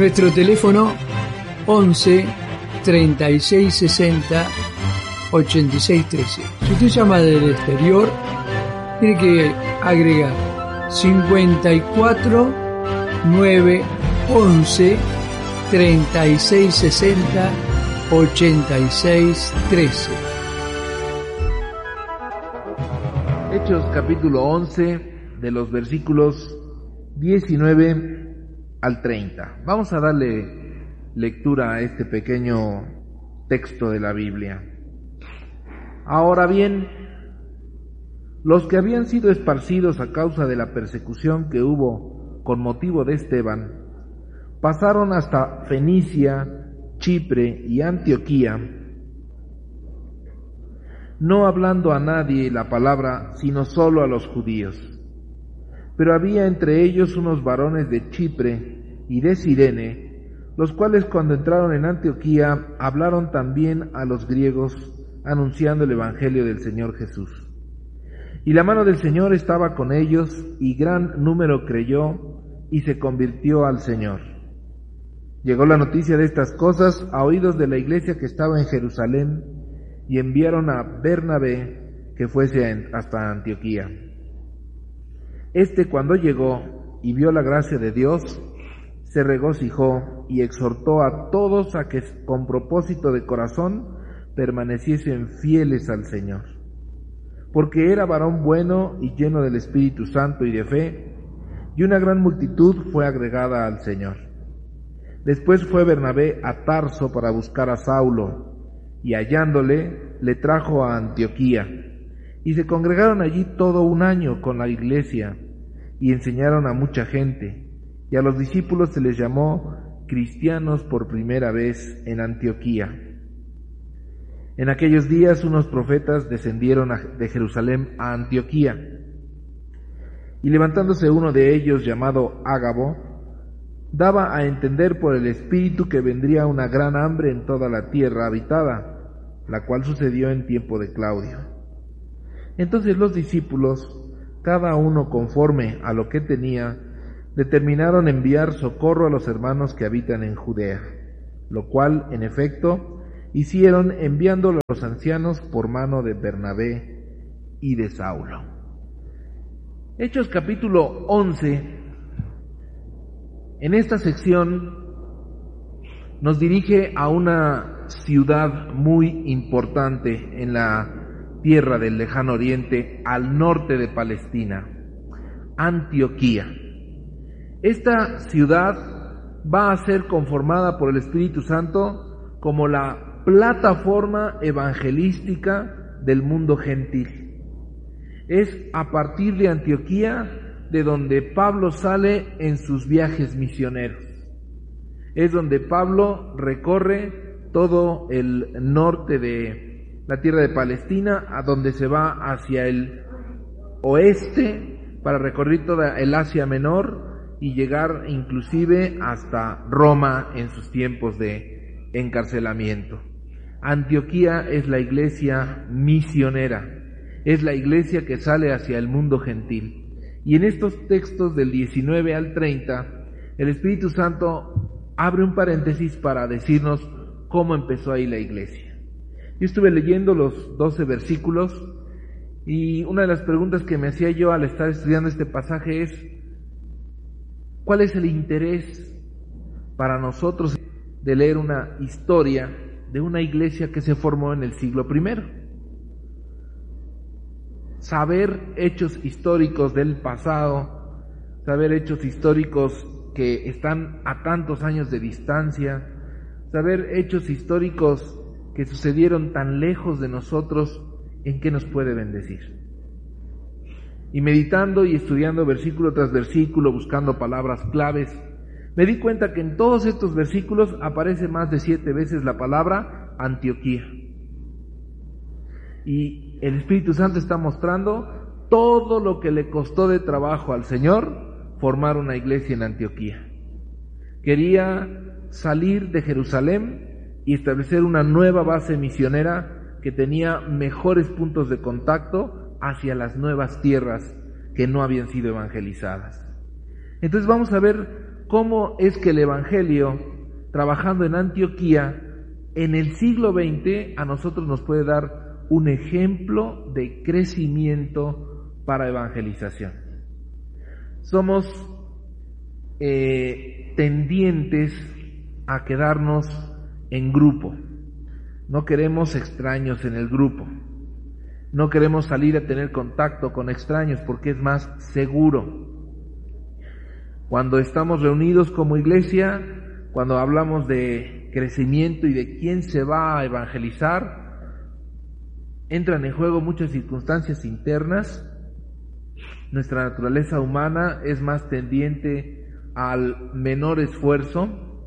Nuestro teléfono 11 36 60 86 13. Si usted llama del exterior, tiene que agregar 54 9 11 36 60 86 13. Hechos capítulo 11, de los versículos 19 al 30. Vamos a darle lectura a este pequeño texto de la Biblia. Ahora bien, los que habían sido esparcidos a causa de la persecución que hubo con motivo de Esteban, pasaron hasta Fenicia, Chipre y Antioquía, no hablando a nadie la palabra, sino solo a los judíos. Pero había entre ellos unos varones de Chipre y de Cirene, los cuales cuando entraron en Antioquía hablaron también a los griegos, anunciando el evangelio del Señor Jesús. Y la mano del Señor estaba con ellos, y gran número creyó y se convirtió al Señor. Llegó la noticia de estas cosas a oídos de la iglesia que estaba en Jerusalén, y enviaron a Bernabé que fuese hasta Antioquía. Este, cuando llegó y vio la gracia de Dios, se regocijó y exhortó a todos a que con propósito de corazón permaneciesen fieles al Señor, porque era varón bueno y lleno del Espíritu Santo y de fe, y una gran multitud fue agregada al Señor. Después fue Bernabé a Tarso para buscar a Saulo, y hallándole, le trajo a Antioquía. Y se congregaron allí todo un año con la iglesia, y enseñaron a mucha gente, y a los discípulos se les llamó cristianos por primera vez en Antioquía. En aquellos días unos profetas descendieron de Jerusalén a Antioquía, y levantándose uno de ellos, llamado Ágabo, daba a entender por el Espíritu que vendría una gran hambre en toda la tierra habitada, la cual sucedió en tiempo de Claudio. Entonces los discípulos, cada uno conforme a lo que tenía, determinaron enviar socorro a los hermanos que habitan en Judea, lo cual, en efecto, hicieron enviándolo a los ancianos por mano de Bernabé y de Saulo. Hechos capítulo 11. En esta sección nos dirige a una ciudad muy importante en la tierra del lejano oriente, al norte de Palestina, Antioquía. Esta ciudad va a ser conformada por el Espíritu Santo como la plataforma evangelística del mundo gentil. Es a partir de Antioquía de donde Pablo sale en sus viajes misioneros. Es donde Pablo recorre todo el norte de la tierra de Palestina, a donde se va hacia el oeste para recorrer toda el Asia Menor y llegar inclusive hasta Roma en sus tiempos de encarcelamiento. Antioquía es la iglesia misionera, es la iglesia que sale hacia el mundo gentil. Y en estos textos del 19 al 30, el Espíritu Santo abre un paréntesis para decirnos cómo empezó ahí la iglesia. Yo estuve leyendo los 12 versículos y una de las preguntas que me hacía yo al estar estudiando este pasaje es: ¿cuál es el interés para nosotros de leer una historia de una iglesia que se formó en el siglo I? Saber hechos históricos del pasado, saber hechos históricos que están a tantos años de distancia, saber hechos históricos que sucedieron tan lejos de nosotros, ¿en qué nos puede bendecir? Y meditando y estudiando versículo tras versículo, buscando palabras claves, me di cuenta que en todos estos versículos aparece más de 7 veces la palabra Antioquía. Y el Espíritu Santo está mostrando todo lo que le costó de trabajo al Señor formar una iglesia en Antioquía. Quería salir de Jerusalén y establecer una nueva base misionera que tenía mejores puntos de contacto hacia las nuevas tierras que no habían sido evangelizadas. Entonces vamos a ver cómo es que el Evangelio, trabajando en Antioquía, en el siglo XX, a nosotros nos puede dar un ejemplo de crecimiento para evangelización. Somos tendientes a quedarnos en grupo. No queremos extraños en el grupo. No queremos salir a tener contacto con extraños porque es más seguro. Cuando estamos reunidos como iglesia, cuando hablamos de crecimiento y de quién se va a evangelizar, entran en juego muchas circunstancias internas. Nuestra naturaleza humana es más tendiente al menor esfuerzo,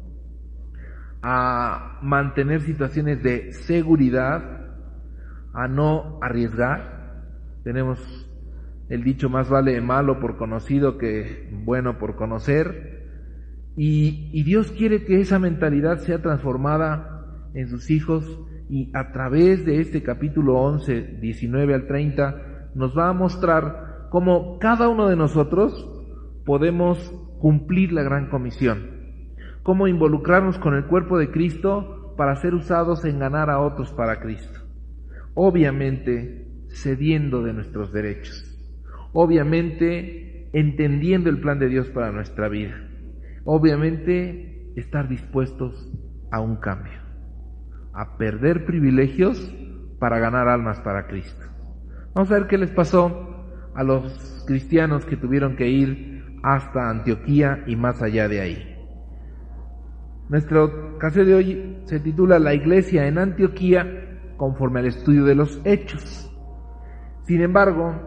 a mantener situaciones de seguridad, a no arriesgar. Tenemos el dicho: más vale malo por conocido que bueno por conocer. Y Dios quiere que esa mentalidad sea transformada en sus hijos, y a través de este capítulo 11, 19 al 30, nos va a mostrar cómo cada uno de nosotros podemos cumplir la gran comisión, cómo involucrarnos con el cuerpo de Cristo para ser usados en ganar a otros para Cristo. Obviamente cediendo de nuestros derechos, obviamente entendiendo el plan de Dios para nuestra vida, obviamente estar dispuestos a un cambio, a perder privilegios para ganar almas para Cristo. Vamos a ver qué les pasó a los cristianos que tuvieron que ir hasta Antioquía y más allá de ahí. Nuestro caso de hoy se titula La iglesia en Antioquía conforme al estudio de los hechos. Sin embargo,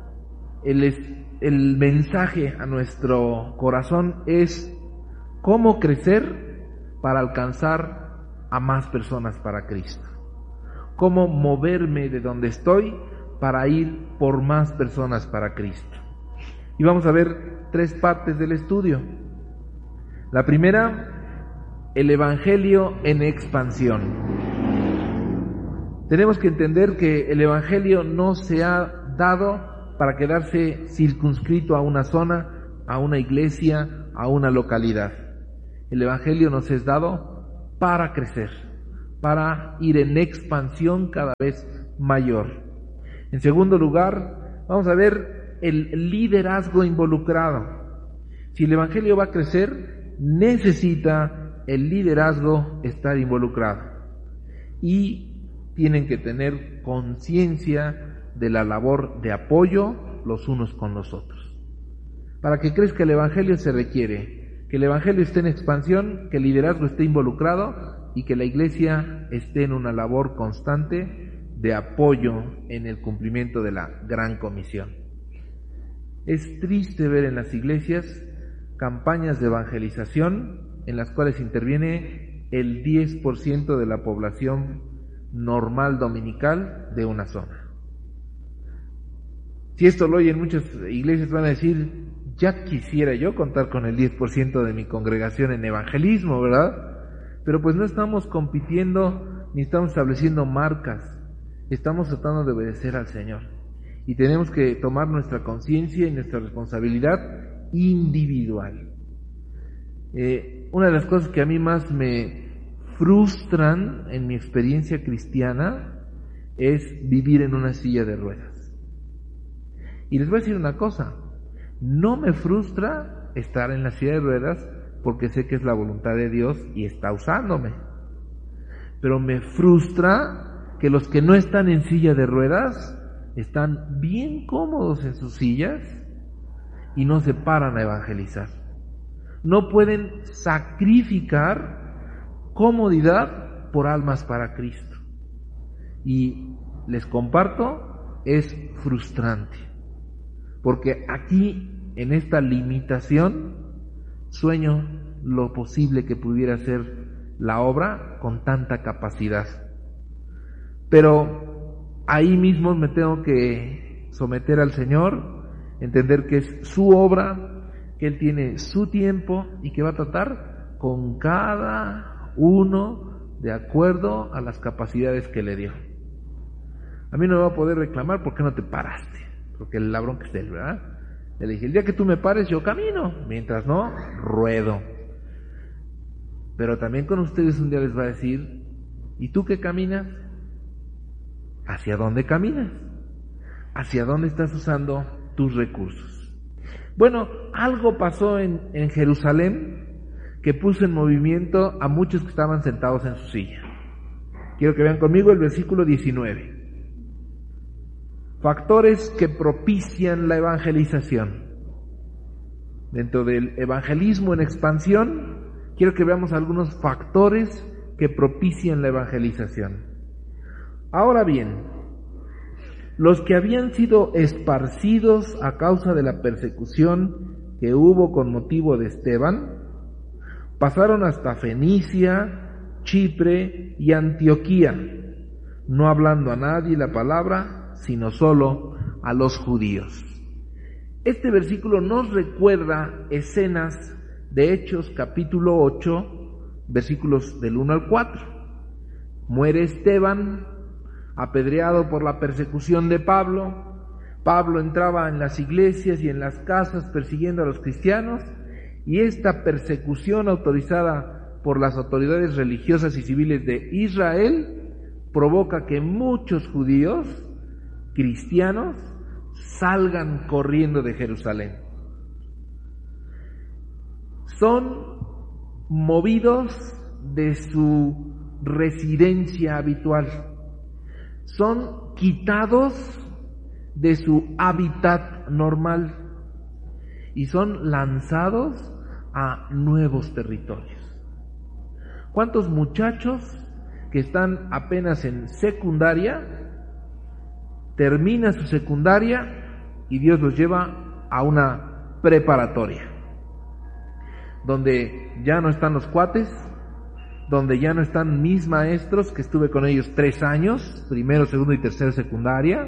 el mensaje a nuestro corazón es cómo crecer para alcanzar a más personas para Cristo. Cómo moverme de donde estoy para ir por más personas para Cristo. Y vamos a ver 3 partes del estudio. La primera, el Evangelio en expansión. Tenemos que entender que el Evangelio no se ha dado para quedarse circunscrito a una zona, a una iglesia, a una localidad. El Evangelio nos es dado para crecer, para ir en expansión cada vez mayor. En segundo lugar, vamos a ver el liderazgo involucrado. Si el Evangelio va a crecer, necesita el liderazgo estar involucrado. Y tienen que tener conciencia de la labor de apoyo los unos con los otros. Para que crezca el Evangelio se requiere que el Evangelio esté en expansión, que el liderazgo esté involucrado y que la iglesia esté en una labor constante de apoyo en el cumplimiento de la gran comisión. Es triste ver en las iglesias campañas de evangelización en las cuales interviene el 10% de la población normal dominical de una zona. Si esto lo oyen muchas iglesias, van a decir: ya quisiera yo contar con el 10% de mi congregación en evangelismo, ¿verdad? Pero pues no estamos compitiendo ni estamos estableciendo marcas, estamos tratando de obedecer al Señor. Y tenemos que tomar nuestra conciencia y nuestra responsabilidad individual. Una de las cosas que a mí más me frustran en mi experiencia cristiana es vivir en una silla de ruedas. Y les voy a decir una cosa: no me frustra estar en la silla de ruedas porque sé que es la voluntad de Dios y está usándome. Pero me frustra que los que no están en silla de ruedas están bien cómodos en sus sillas y no se paran a evangelizar. No pueden sacrificar comodidad por almas para Cristo. Y les comparto, es frustrante. Porque aquí, en esta limitación, sueño lo posible que pudiera ser la obra con tanta capacidad. Pero ahí mismo me tengo que someter al Señor, entender que es su obra, que Él tiene su tiempo y que va a tratar con cada uno de acuerdo a las capacidades que le dio. A mí no me va a poder reclamar: ¿por qué no te paraste? Porque el bronca es él, ¿verdad? Le dije: el día que tú me pares yo camino, mientras no, ruedo. pero también con ustedes un día les va a decir, ¿y tú qué caminas? ¿Hacia dónde caminas? ¿Hacia dónde estás usando tus recursos? Bueno, algo pasó en Jerusalén que puso en movimiento a muchos que estaban sentados en su silla. Quiero que vean conmigo el versículo 19. Factores que propician la evangelización. Dentro del evangelismo en expansión, quiero que veamos algunos factores que propician la evangelización. Ahora bien, los que habían sido esparcidos a causa de la persecución que hubo con motivo de Esteban, pasaron hasta Fenicia, Chipre y Antioquía, no hablando a nadie la palabra, sino solo a los judíos. Este versículo nos recuerda escenas de Hechos capítulo 8, versículos del 1 al 4. Muere Esteban, apedreado por la persecución de Pablo. Pablo entraba en las iglesias y en las casas persiguiendo a los cristianos, y esta persecución autorizada por las autoridades religiosas y civiles de Israel provoca que muchos judíos cristianos salgan corriendo de Jerusalén. Son movidos de su residencia habitual, son quitados de su hábitat normal y son lanzados a nuevos territorios. ¿Cuántos muchachos que están apenas en secundaria terminan su secundaria y Dios los lleva a una preparatoria, donde ya no están los cuates, donde ya no están mis maestros, que estuve con ellos 3 años, primero, segundo y tercero secundaria,